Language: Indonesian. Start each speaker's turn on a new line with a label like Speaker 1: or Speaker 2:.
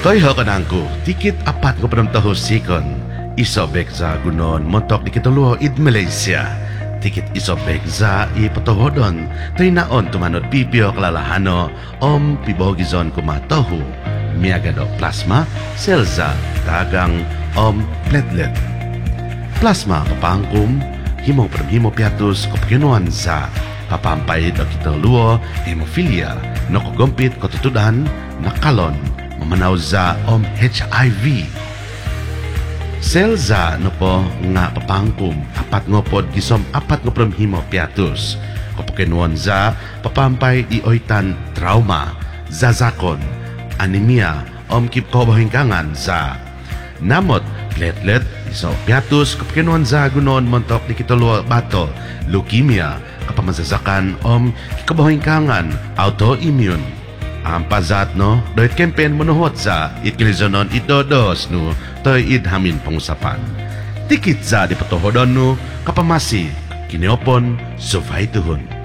Speaker 1: Toyho kanangku, tikit apat ko panam taho sikon. Isobek za gunon, montok di kituluo id Malaysia. Tikit isobek za ipatohodon. Toy naon tumanod pipio kalalahano, pibogizon kumatohu. Miagado plasma, selza, tagang, platelet. Plasma kapangkum, himo piatus kapakinuan za kapampay do kituluo, hemophilia, nakogumpit katutudan, nakalon, mamanaw za HIV. Selza no po nga papangkum, apat ngopod gisom apat ngoprom himo piatus. Kapakinuan za papampay ioitan trauma, zazakon, anemia, kipkobahingkangan za namot, platelet, iso piatus, kapakinuan za gunon montok di kituluo bato, leukemia, kapamasasakan kikabahingkangan, autoimmune. Ang pazat no, doit kempen menuhot sa itkilizonon itodos no, toy idhamin pangusapan. Tikit za di patohodon no, kapamasi, kiniopon, sufay tuhon.